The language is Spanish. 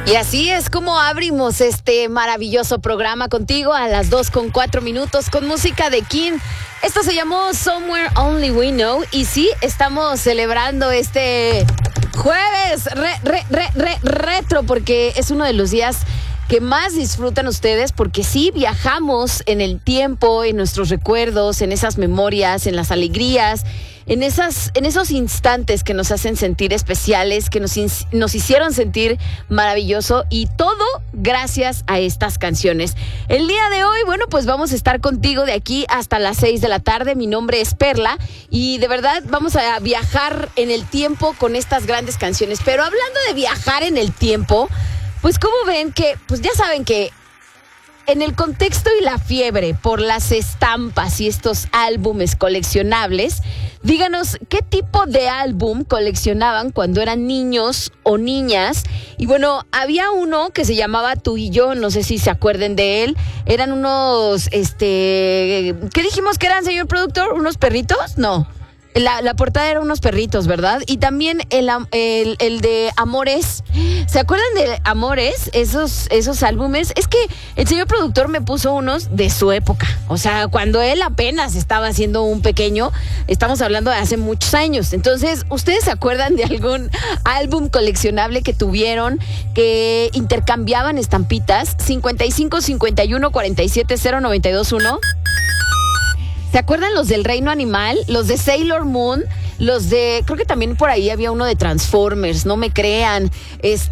Y así es como abrimos este maravilloso programa contigo a las 2:04 con música de King. Esto se llamó Somewhere Only We Know. Y sí, estamos celebrando este jueves retro, porque es uno de los días que más disfrutan ustedes, porque sí viajamos en el tiempo, en nuestros recuerdos, en esas memorias, en las alegrías, en esos instantes que nos hacen sentir especiales, que nos hicieron sentir maravilloso, y todo gracias a estas canciones. El día de hoy, bueno, pues vamos a estar contigo de aquí hasta las 6 de la tarde. Mi nombre es Perla y de verdad vamos a viajar en el tiempo con estas grandes canciones. Pero hablando de viajar en el tiempo, pues como ven que, pues ya saben que en el contexto y la fiebre por las estampas y estos álbumes coleccionables, díganos qué tipo de álbum coleccionaban cuando eran niños o niñas. Y bueno, había uno que se llamaba Tú y Yo, no sé si se acuerden de él. Eran unos, ¿qué dijimos que eran, señor productor? ¿Unos perritos? No. La portada era unos perritos, ¿verdad? Y también el de Amores. ¿Se acuerdan de Amores? Esos álbumes. Es que el señor productor me puso unos de su época. O sea, cuando él apenas estaba haciendo un pequeño, estamos hablando de hace muchos años. Entonces, ¿ustedes se acuerdan de algún álbum coleccionable que tuvieron, que intercambiaban estampitas? 55 51 47 0921. ¿Se acuerdan los del Reino Animal? Los de Sailor Moon, los de, creo que también por ahí había uno de Transformers, no me crean.